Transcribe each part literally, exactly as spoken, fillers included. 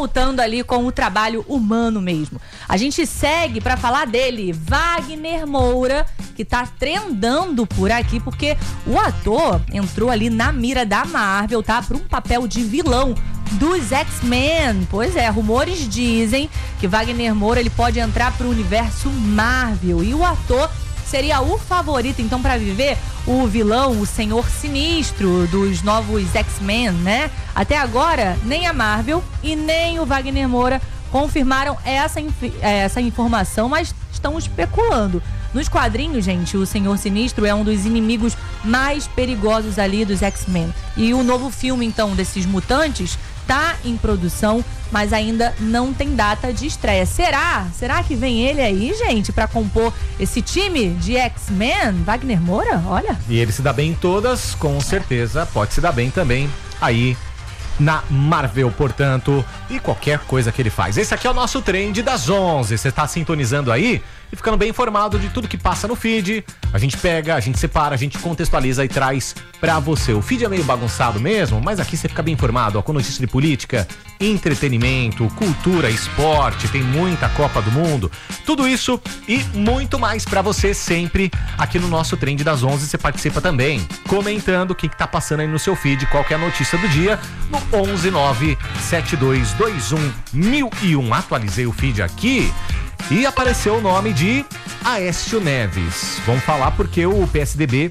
voltando ali com o trabalho humano mesmo. A gente segue para falar dele, Wagner Moura, que tá trendando por aqui, porque o ator entrou ali na mira da Marvel, tá? Para um papel de vilão dos X-Men. Pois é, rumores dizem que Wagner Moura ele pode entrar pro universo Marvel e o ator seria o favorito, então, para viver o vilão, o Senhor Sinistro dos novos X-Men, né? Até agora, nem a Marvel e nem o Wagner Moura confirmaram essa, essa informação, mas estão especulando. Nos quadrinhos, gente, o Senhor Sinistro é um dos inimigos mais perigosos ali dos X-Men. E o novo filme, então, desses mutantes tá em produção, mas ainda não tem data de estreia. Será? Será que vem ele aí, gente, pra compor esse time de X-Men? Wagner Moura? Olha. E ele se dá bem em todas, com certeza pode se dar bem também aí na Marvel, portanto, e qualquer coisa que ele faz. Esse aqui é o nosso Trend das onze. Você tá sintonizando aí e ficando bem informado de tudo que passa no feed. A gente pega, a gente separa, a gente contextualiza e traz pra você. O feed é meio bagunçado mesmo, mas aqui você fica bem informado, ó, com notícias de política, entretenimento, cultura, esporte, tem muita Copa do Mundo, tudo isso e muito mais pra você sempre aqui no nosso Trend das onze. Você participa também, comentando o que que tá passando aí no seu feed, qual que é a notícia do dia, no onze nove sete dois dois um mil e um. Atualizei o feed aqui e apareceu o nome de Aécio Neves. Vamos falar porque o P S D B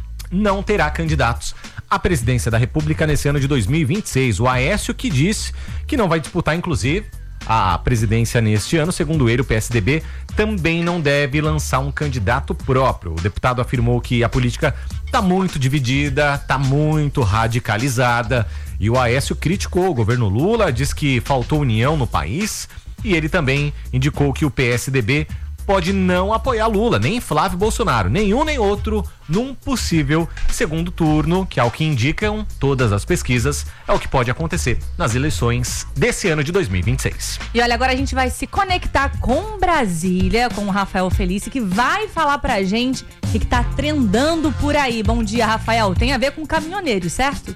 não terá candidatos à presidência da República nesse ano de dois mil e vinte e seis. O Aécio que disse que não vai disputar, inclusive, a presidência neste ano. Segundo ele, o P S D B também não deve lançar um candidato próprio. O deputado afirmou que a política está muito dividida, está muito radicalizada. E o Aécio criticou o governo Lula, diz que faltou união no país. E ele também indicou que o P S D B pode não apoiar Lula, nem Flávio Bolsonaro, nenhum nem outro, num possível segundo turno, que ao que indicam todas as pesquisas, é o que pode acontecer nas eleições desse ano de dois mil e vinte e seis. E olha, agora a gente vai se conectar com Brasília, com o Rafael Felice, que vai falar pra gente o que, que tá trendando por aí. Bom dia, Rafael. Tem a ver com caminhoneiros, certo?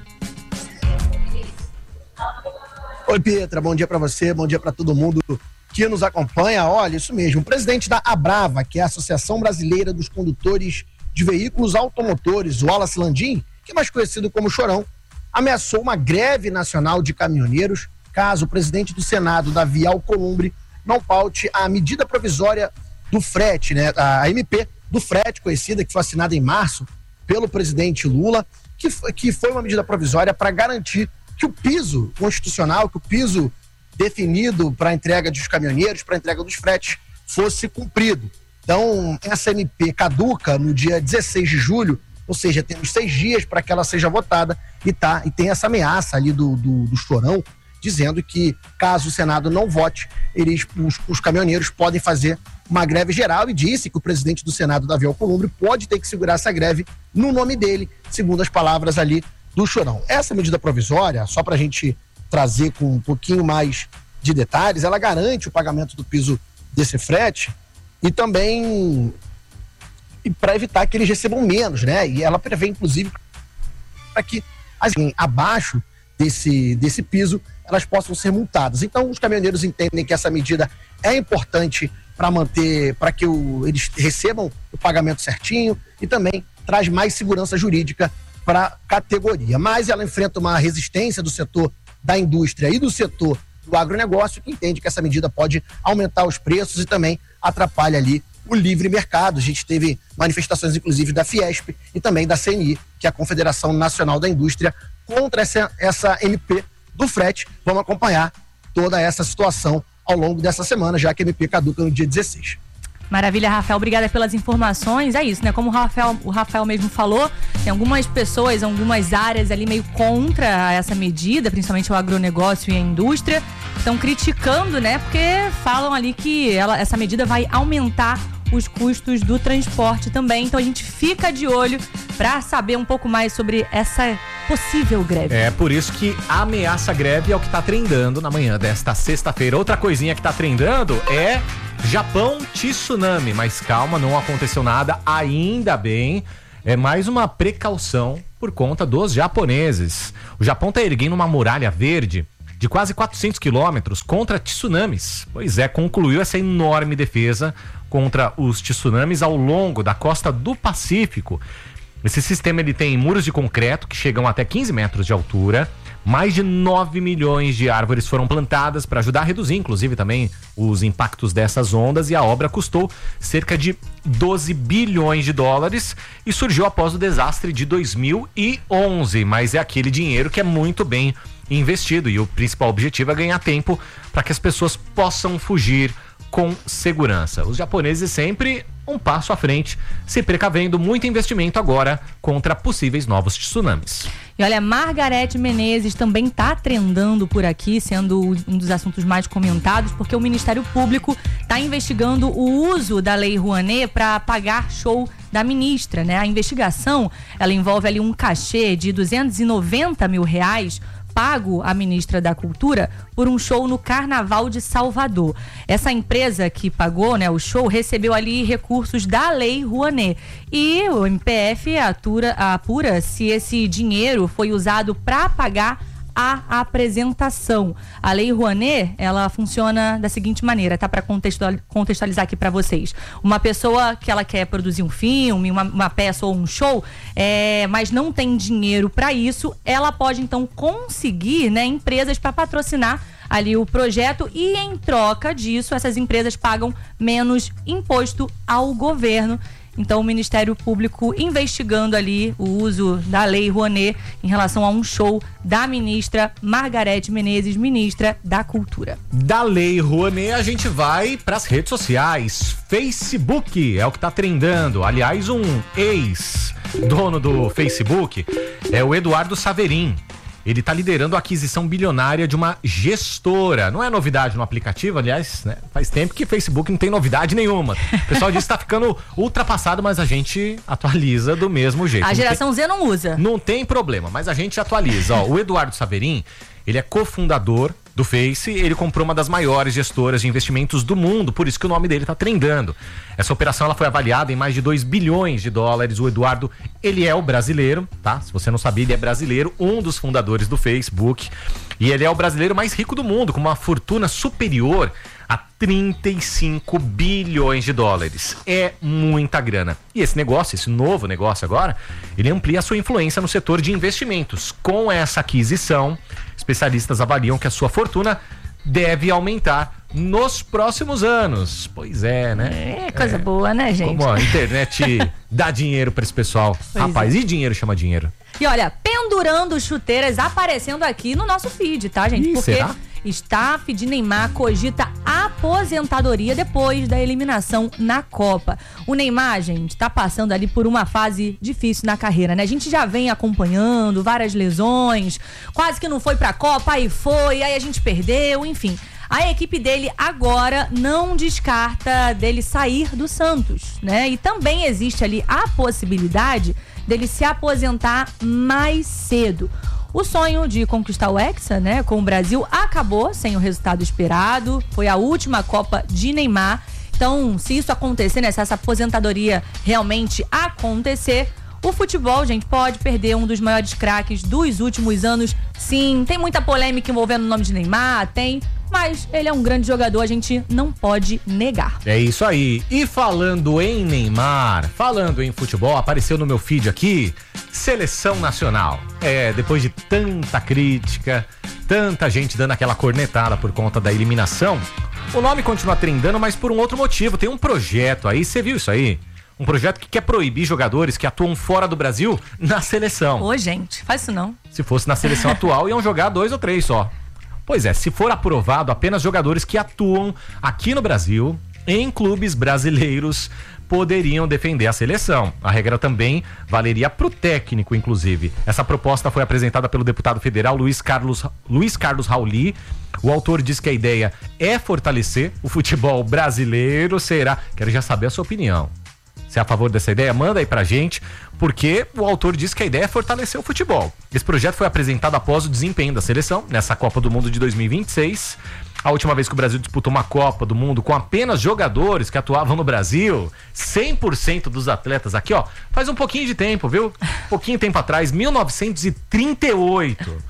Oi, Pietra, bom dia pra você, bom dia pra todo mundo que nos acompanha. Olha, isso mesmo, o presidente da Abrava, que é a Associação Brasileira dos Condutores de Veículos Automotores, Wallace Landim, que é mais conhecido como Chorão, ameaçou uma greve nacional de caminhoneiros caso o presidente do Senado, Davi Alcolumbre, não paute a medida provisória do frete, né, a M P do frete, conhecida, que foi assinada em março pelo presidente Lula, que foi, que foi uma medida provisória para garantir que o piso constitucional, que o piso definido para a entrega dos caminhoneiros, para a entrega dos fretes, fosse cumprido. Então, essa M P caduca no dia dezesseis de julho, ou seja, temos seis dias para que ela seja votada, e, tá, e tem essa ameaça ali do, do, do Chorão, dizendo que, caso o Senado não vote, eles, os, os caminhoneiros podem fazer uma greve geral, e disse que o presidente do Senado, Davi Alcolumbre, pode ter que segurar essa greve no nome dele, segundo as palavras ali do Chorão. Essa medida provisória, só para a gente trazer com um pouquinho mais de detalhes, ela garante o pagamento do piso desse frete e também para evitar que eles recebam menos, né? E ela prevê, inclusive, para que assim, abaixo desse, desse piso elas possam ser multadas. Então, os caminhoneiros entendem que essa medida é importante para manter, para que o, eles recebam o pagamento certinho e também traz mais segurança jurídica para a categoria. Mas ela enfrenta uma resistência do setor da indústria e do setor do agronegócio, que entende que essa medida pode aumentar os preços e também atrapalha ali o livre mercado. A gente teve manifestações, inclusive, da Fiesp e também da C N I, que é a Confederação Nacional da Indústria, contra essa, essa M P do frete. Vamos acompanhar toda essa situação ao longo dessa semana, já que a M P caduca no dia dezesseis. Maravilha, Rafael, obrigada pelas informações. É isso, né? Como o Rafael, o Rafael mesmo falou, tem algumas pessoas, algumas áreas ali meio contra essa medida, principalmente o agronegócio e a indústria, estão criticando, né? Porque falam ali que ela, essa medida vai aumentar os custos do transporte também. Então a gente fica de olho para saber um pouco mais sobre essa possível greve. É por isso que a ameaça greve é o que tá trendando na manhã desta sexta-feira. Outra coisinha que tá trendando é Japão tsunami, mas calma, não aconteceu nada, ainda bem. É mais uma precaução por conta dos japoneses. O Japão tá erguendo uma muralha verde de quase quatrocentos quilômetros contra tsunamis. Pois é, concluiu essa enorme defesa contra os tsunamis ao longo da costa do Pacífico. Esse sistema ele tem muros de concreto que chegam até quinze metros de altura. Mais de nove milhões de árvores foram plantadas para ajudar a reduzir, inclusive, também os impactos dessas ondas, e a obra custou cerca de doze bilhões de dólares e surgiu após o desastre de dois mil e onze, mas é aquele dinheiro que é muito bem investido e o principal objetivo é ganhar tempo para que as pessoas possam fugir com segurança. Os japoneses sempre um passo à frente, se precavendo, muito investimento agora contra possíveis novos tsunamis. E olha, Margarete Menezes também tá trendando por aqui, sendo um dos assuntos mais comentados, porque o Ministério Público tá investigando o uso da Lei Rouanet para pagar show da ministra, né? A investigação, ela envolve ali um cachê de duzentos e noventa mil reais pago à ministra da Cultura por um show no Carnaval de Salvador. Essa empresa que pagou, né, o show recebeu ali recursos da Lei Rouanet e o M P F atura, apura se esse dinheiro foi usado para pagar a apresentação. A Lei Rouanet, ela funciona da seguinte maneira, tá? Para contextualizar aqui para vocês. Uma pessoa que ela quer produzir um filme, uma, uma peça ou um show, é, mas não tem dinheiro para isso, ela pode então conseguir, né, empresas para patrocinar ali o projeto e em troca disso essas empresas pagam menos imposto ao governo. Então o Ministério Público investigando ali o uso da Lei Rouanet em relação a um show da ministra Margarete Menezes, ministra da Cultura. Da Lei Rouanet a gente vai para as redes sociais. Facebook é o que tá trendando. Aliás, um ex-dono do Facebook é o Eduardo Saverin. Ele está liderando a aquisição bilionária de uma gestora. Não é novidade no aplicativo, aliás, né? Faz tempo que Facebook não tem novidade nenhuma. O pessoal diz que está ficando ultrapassado, mas a gente atualiza do mesmo jeito. A geração não tem, Z não usa. Não tem problema, mas a gente atualiza. Ó, o Eduardo Saverin, ele é cofundador do Face, ele comprou uma das maiores gestoras de investimentos do mundo, por isso que o nome dele tá trendando. Essa operação ela foi avaliada em mais de dois bilhões de dólares. O Eduardo, ele é o brasileiro, tá? Se você não sabia, ele é brasileiro, um dos fundadores do Facebook, e ele é o brasileiro mais rico do mundo, com uma fortuna superior a trinta e cinco bilhões de dólares. É muita grana. E esse negócio, esse novo negócio agora, ele amplia a sua influência no setor de investimentos. Com essa aquisição, especialistas avaliam que a sua fortuna deve aumentar nos próximos anos. Pois é, né? É coisa é. boa, né, gente? Como a internet dá dinheiro pra esse pessoal. Pois Rapaz, é. e dinheiro chama dinheiro. E olha, pendurando chuteiras aparecendo aqui no nosso feed, tá, gente? Ih, Porque será? Staff de Neymar cogita aposentadoria depois da eliminação na Copa. O Neymar, gente, tá passando ali por uma fase difícil na carreira, né? A gente já vem acompanhando várias lesões, quase que não foi pra Copa, aí foi, aí a gente perdeu, enfim. A equipe dele agora não descarta dele sair do Santos, né? E também existe ali a possibilidade dele se aposentar mais cedo. O sonho de conquistar o Hexa, né, com o Brasil acabou sem o resultado esperado. Foi a última Copa de Neymar. Então, se isso acontecer, né, se essa aposentadoria realmente acontecer, o futebol, gente, pode perder um dos maiores craques dos últimos anos. Sim, tem muita polêmica envolvendo o nome de Neymar, tem, mas ele é um grande jogador, a gente não pode negar. É isso aí. E falando em Neymar, falando em futebol, apareceu no meu feed aqui, Seleção Nacional. É, depois de tanta crítica, tanta gente dando aquela cornetada por conta da eliminação, o nome continua trendando, mas por um outro motivo. Tem um projeto aí, você viu isso aí? Um projeto que quer proibir jogadores que atuam fora do Brasil na seleção. Ô, gente, faz isso não. Se fosse na seleção atual, iam jogar dois ou três só. Pois é, se for aprovado, apenas jogadores que atuam aqui no Brasil, em clubes brasileiros, poderiam defender a seleção. A regra também valeria para o técnico, inclusive. Essa proposta foi apresentada pelo deputado federal Luiz Carlos, Luiz Carlos Rauli. O autor diz que a ideia é fortalecer o futebol brasileiro. Será? Quero já saber a sua opinião. Se é a favor dessa ideia, manda aí pra gente, porque o autor diz que a ideia é fortalecer o futebol. Esse projeto foi apresentado após o desempenho da seleção nessa Copa do Mundo de dois mil e vinte e seis. A última vez que o Brasil disputou uma Copa do Mundo com apenas jogadores que atuavam no Brasil, cem por cento dos atletas aqui, ó, faz um pouquinho de tempo, viu? Um pouquinho de tempo atrás, mil novecentos e trinta e oito.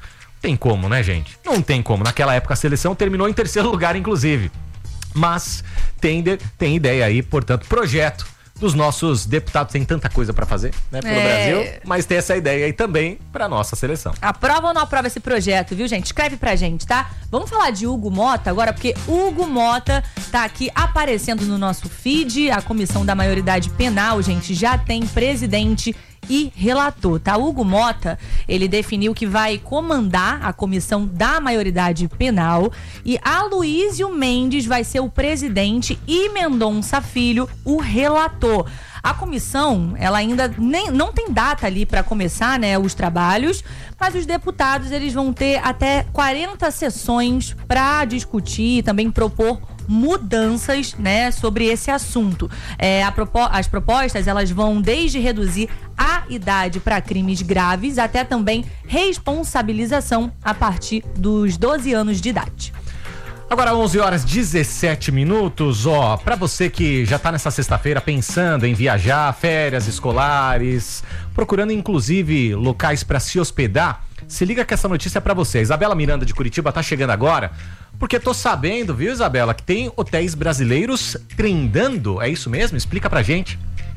tem como, né, gente? Não tem como. Naquela época a seleção terminou em terceiro lugar, inclusive. Mas tem, de, tem ideia aí, portanto, projeto dos nossos deputados. Tem tanta coisa pra fazer, né, pelo é... Brasil, mas tem essa ideia aí também pra nossa seleção. Aprova ou não aprova esse projeto, viu, gente? Escreve pra gente, tá? Vamos falar de Hugo Mota agora, porque Hugo Mota tá aqui aparecendo no nosso feed. A Comissão da Maioridade Penal, gente, já tem presidente e relator, tá? Hugo Mota, ele definiu que vai comandar a Comissão da Maioridade Penal e Aloysio Mendes vai ser o presidente e Mendonça Filho o relator. A comissão, ela ainda nem, não tem data ali para começar, né, os trabalhos, mas os deputados, eles vão ter até quarenta sessões para discutir e também propor mudanças, né, sobre esse assunto. É, a propo- as propostas, elas vão desde reduzir a idade para crimes graves até também responsabilização a partir dos doze anos de idade. Agora onze horas e dezessete minutos, ó, pra você que já tá nessa sexta-feira pensando em viajar, férias escolares, procurando inclusive locais pra se hospedar, se liga que essa notícia é pra você. Isabela Miranda de Curitiba tá chegando agora, porque tô sabendo, viu, Isabela, que tem hotéis brasileiros trendando, é isso mesmo? Explica pra gente.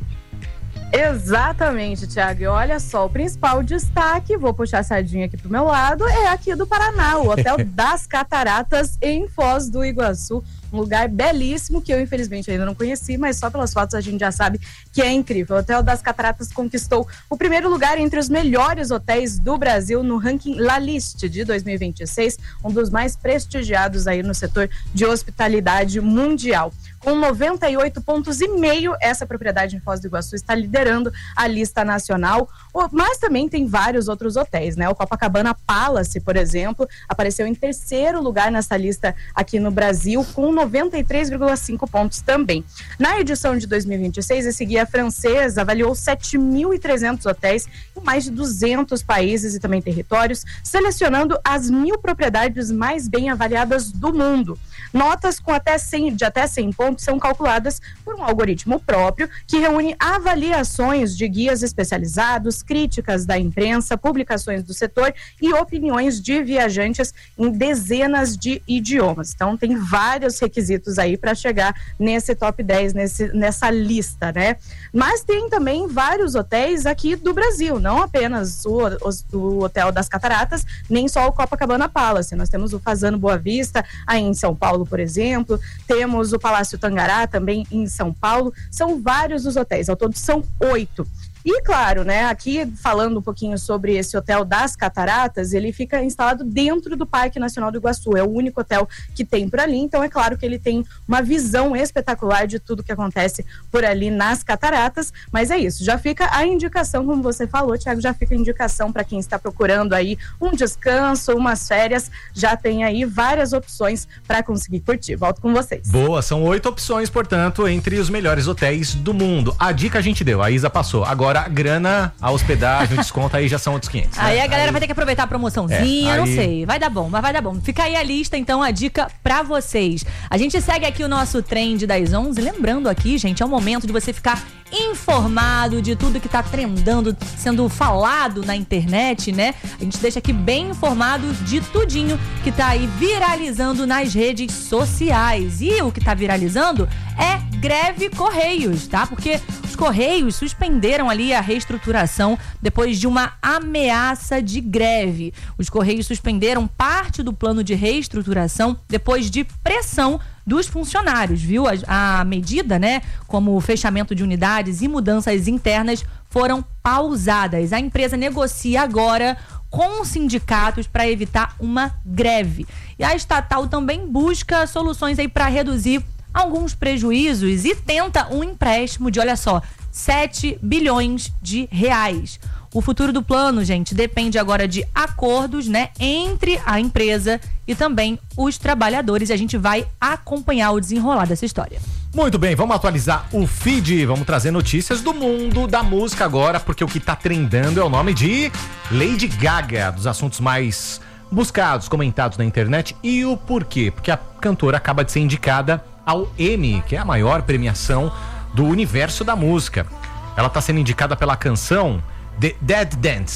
Exatamente, Thiago. E olha só, o principal destaque, vou puxar a sardinha aqui pro meu lado, é aqui do Paraná, o Hotel das Cataratas, em Foz do Iguaçu. Um lugar belíssimo que eu, infelizmente, ainda não conheci, mas só pelas fotos a gente já sabe que é incrível. O Hotel das Cataratas conquistou o primeiro lugar entre os melhores hotéis do Brasil no ranking La Liste de dois mil e vinte e seis, um dos mais prestigiados aí no setor de hospitalidade mundial. Com noventa e oito pontos e meio, essa propriedade em Foz do Iguaçu está liderando a lista nacional, mas também tem vários outros hotéis, né? O Copacabana Palace, por exemplo, apareceu em terceiro lugar nessa lista aqui no Brasil, com noventa e três vírgula cinco pontos também. Na edição de dois mil e vinte e seis, esse guia francês avaliou sete mil e trezentos hotéis em mais de duzentos países e também territórios, selecionando as mil propriedades mais bem avaliadas do mundo. Notas com até cem, de até cem pontos são calculadas por um algoritmo próprio que reúne avaliações de guias especializados, críticas da imprensa, publicações do setor e opiniões de viajantes em dezenas de idiomas. Então tem vários requisitos aí para chegar nesse top dez, nesse, nessa lista, né? Mas tem também vários hotéis aqui do Brasil, não apenas o, o, o Hotel das Cataratas, nem só o Copacabana Palace. Nós temos o Fazano Boa Vista, aí em São Paulo, por exemplo, temos o Palácio Tangará também em São Paulo, são vários os hotéis, ao todo são oito. E claro, né, aqui falando um pouquinho sobre esse Hotel das Cataratas, ele fica instalado dentro do Parque Nacional do Iguaçu, é o único hotel que tem por ali, então é claro que ele tem uma visão espetacular de tudo que acontece por ali nas cataratas, mas é isso, já fica a indicação, como você falou, Thiago, já fica a indicação para quem está procurando aí um descanso, umas férias, já tem aí várias opções para conseguir curtir. Volto com vocês. Boa, são oito opções, portanto, entre os melhores hotéis do mundo. A dica a gente deu, a Isa passou, agora a grana, a hospedagem, o desconto aí já são outros quinhentos. Aí né? a galera aí... vai ter que aproveitar a promoçãozinha, é, aí... não sei. Vai dar bom, mas vai dar bom. Fica aí a lista, então, a dica pra vocês. A gente segue aqui o nosso trend das onze. Lembrando aqui, gente, é o momento de você ficar informado de tudo que tá trendando, sendo falado na internet, né? A gente deixa aqui bem informado de tudinho que tá aí viralizando nas redes sociais. E o que tá viralizando é greve Correios, tá? Porque os Correios suspenderam ali a reestruturação depois de uma ameaça de greve. Os Correios suspenderam parte do plano de reestruturação depois de pressão dos funcionários, viu? A, a medida, né, como o fechamento de unidades e mudanças internas foram pausadas. A empresa negocia agora com os sindicatos para evitar uma greve. E a estatal também busca soluções aí para reduzir alguns prejuízos e tenta um empréstimo de, olha só, sete bilhões de reais. O futuro do plano, gente, depende agora de acordos, né, entre a empresa e também os trabalhadores. E a gente vai acompanhar o desenrolar dessa história. Muito bem, vamos atualizar o feed, vamos trazer notícias do mundo da música agora, porque o que tá trendando é o nome de Lady Gaga, dos assuntos mais buscados, comentados na internet. E o porquê? Porque a cantora acaba de ser indicada ao Emmy, que é a maior premiação do universo da música. Ela tá sendo indicada pela canção The Dead Dance.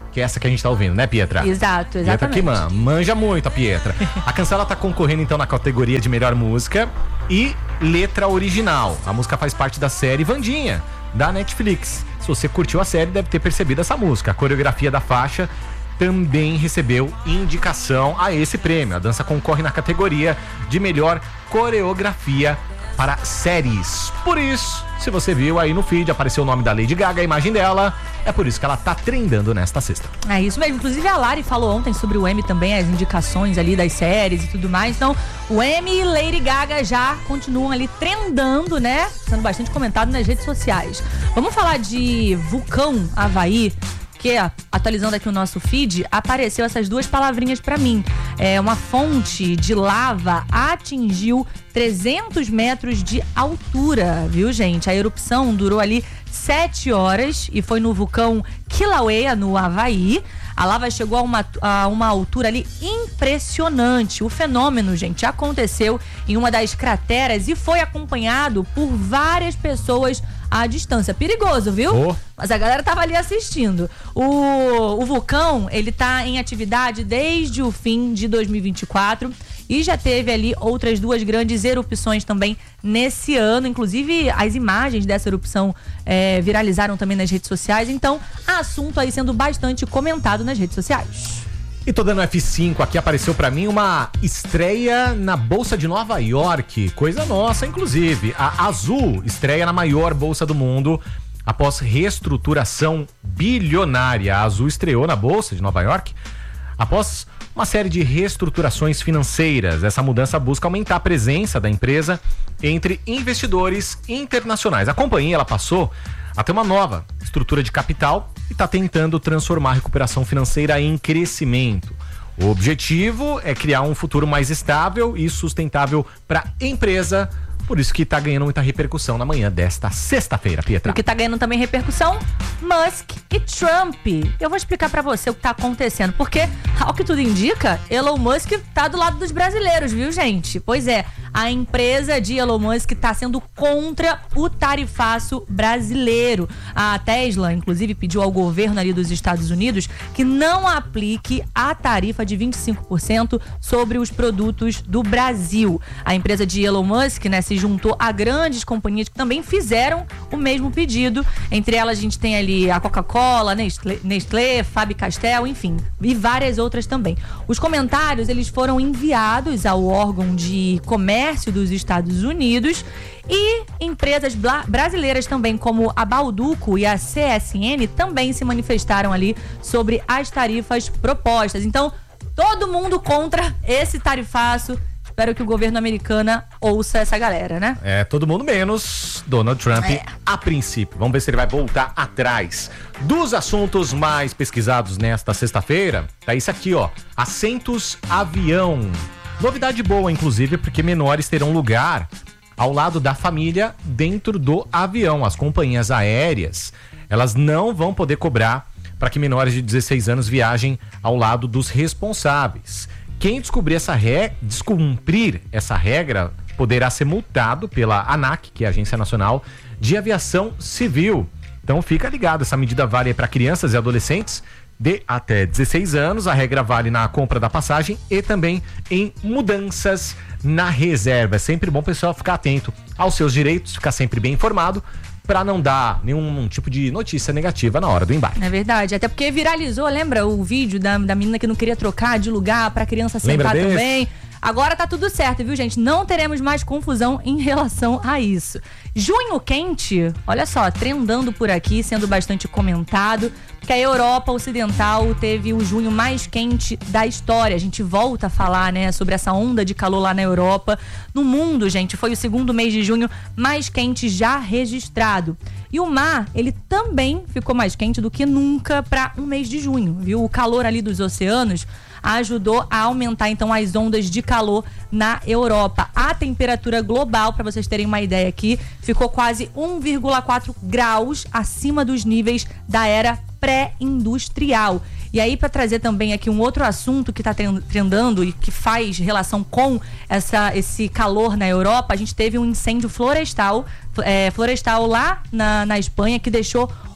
que é essa que a gente tá ouvindo, né, Pietra? Exato, exatamente. Pietra que man, manja muito a Pietra. A canção ela tá concorrendo então na categoria de melhor música e letra original. A música faz parte da série Wandinha, da Netflix. Se você curtiu a série, deve ter percebido essa música. A coreografia da faixa também recebeu indicação a esse prêmio. A dança concorre na categoria de melhor coreografia para séries. Por isso, se você viu aí no feed, apareceu o nome da Lady Gaga, a imagem dela, é por isso que ela tá trendando nesta sexta. É isso mesmo. Inclusive a Lari falou ontem sobre o Emmy também, as indicações ali das séries e tudo mais. Então, o Emmy e Lady Gaga já continuam ali trendando, né? Sendo bastante comentado nas redes sociais. Vamos falar de Vulcão Havaí, que, atualizando aqui o nosso feed, apareceu essas duas palavrinhas pra mim. É, uma fonte de lava atingiu trezentos metros de altura, viu, gente? A erupção durou ali sete horas e foi no vulcão Kilauea, no Havaí. A lava chegou a uma, a uma altura ali impressionante. O fenômeno, gente, aconteceu em uma das crateras e foi acompanhado por várias pessoas à distância. Perigoso, viu? Oh. Mas a galera tava ali assistindo. O, o vulcão, ele tá em atividade desde o fim de dois mil e vinte e quatro e já teve ali outras duas grandes erupções também nesse ano. Inclusive, as imagens dessa erupção é, viralizaram também nas redes sociais. Então, assunto aí sendo bastante comentado nas redes sociais. E tô dando F cinco aqui, apareceu pra mim uma estreia na Bolsa de Nova York, coisa nossa, inclusive. A Azul estreia na maior bolsa do mundo após reestruturação bilionária. A Azul estreou na Bolsa de Nova York após uma série de reestruturações financeiras. Essa mudança busca aumentar a presença da empresa entre investidores internacionais. A companhia ela passou a ter uma nova estrutura de capital e está tentando transformar a recuperação financeira em crescimento. O objetivo é criar um futuro mais estável e sustentável para a empresa. Por isso que tá ganhando muita repercussão na manhã desta sexta-feira, Pietra. O que tá ganhando também repercussão? Musk e Trump. Eu vou explicar pra você o que tá acontecendo, porque, ao que tudo indica, Elon Musk tá do lado dos brasileiros, viu, gente? Pois é, a empresa de Elon Musk tá sendo contra o tarifaço brasileiro. A Tesla, inclusive, pediu ao governo ali dos Estados Unidos que não aplique a tarifa de vinte e cinco por cento sobre os produtos do Brasil. A empresa de Elon Musk, né, se juntou a grandes companhias que também fizeram o mesmo pedido. Entre elas a gente tem ali a Coca-Cola, Nestlé, Nestlé, Faber-Castell, enfim, e várias outras também. Os comentários, eles foram enviados ao órgão de comércio dos Estados Unidos e empresas brasileiras também, como a Bauducco e a C S N, também se manifestaram ali sobre as tarifas propostas. Então, todo mundo contra esse tarifaço. Espero que o governo americano ouça essa galera, né? É, todo mundo menos Donald Trump é. a princípio. Vamos ver se ele vai voltar atrás. Dos assuntos mais pesquisados nesta sexta-feira, tá isso aqui, ó. Assentos avião. Novidade boa, inclusive, porque menores terão lugar ao lado da família dentro do avião. As companhias aéreas, elas não vão poder cobrar para que menores de dezesseis anos viajem ao lado dos responsáveis. Quem descobrir essa regra, descumprir essa regra poderá ser multado pela ANAC, que é a Agência Nacional de Aviação Civil. Então fica ligado, essa medida vale para crianças e adolescentes de até dezesseis anos. A regra vale na compra da passagem e também em mudanças na reserva. É sempre bom o pessoal ficar atento aos seus direitos, ficar sempre bem informado, para não dar nenhum tipo de notícia negativa na hora do embarque. É verdade, até porque viralizou, lembra o vídeo da, da menina que não queria trocar de lugar pra criança sentar também? Agora tá tudo certo, viu, gente? Não teremos mais confusão em relação a isso. Junho quente, olha só, trendando por aqui, sendo bastante comentado, que a Europa Ocidental teve o junho mais quente da história. A gente volta a falar, né, sobre essa onda de calor lá na Europa. No mundo, gente, foi o segundo mês de junho mais quente já registrado. E o mar, ele também ficou mais quente do que nunca para um mês de junho, viu? O calor ali dos oceanos ajudou a aumentar então as ondas de calor na Europa. A temperatura global, para vocês terem uma ideia aqui, ficou quase um vírgula quatro graus acima dos níveis da era pré-industrial. E aí, para trazer também aqui um outro assunto que está trendando e que faz relação com essa, esse calor na Europa, a gente teve um incêndio florestal, é, florestal lá na, na Espanha, que deixou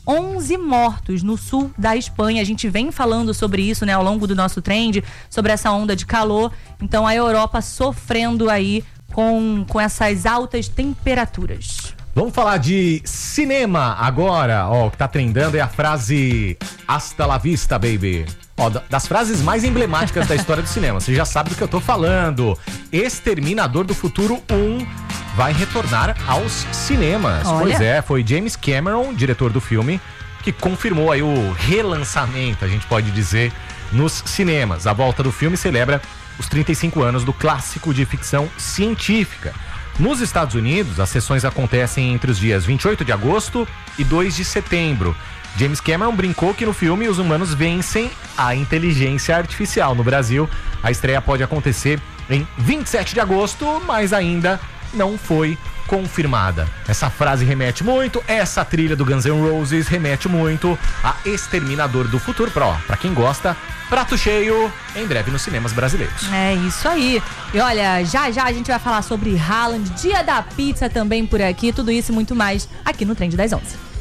onze mortos no sul da Espanha. A gente vem falando sobre isso, né, ao longo do nosso trend, sobre essa onda de calor. Então a Europa sofrendo aí com, com essas altas temperaturas. Vamos falar de cinema agora. Ó, o que tá trendando é a frase "Hasta la vista, baby". Ó, das frases mais emblemáticas da história do cinema. Você já sabe do que eu tô falando. Exterminador do Futuro um vai retornar aos cinemas. Olha. Pois é, foi James Cameron, diretor do filme, que confirmou aí o relançamento, a gente pode dizer, nos cinemas. A volta do filme celebra os trinta e cinco anos do clássico de ficção científica. Nos Estados Unidos, as sessões acontecem entre os dias vinte e oito de agosto e dois de setembro. James Cameron brincou que no filme os humanos vencem a inteligência artificial. No Brasil, a estreia pode acontecer em vinte e sete de agosto, mas ainda não foi confirmada. Essa frase remete muito, essa trilha do Guns N' Roses remete muito a Exterminador do Futuro. Pra, ó, pra quem gosta, prato cheio, em breve nos cinemas brasileiros. É isso aí. E olha, já já a gente vai falar sobre Haaland, Dia da Pizza também por aqui, tudo isso e muito mais aqui no Trend das onze.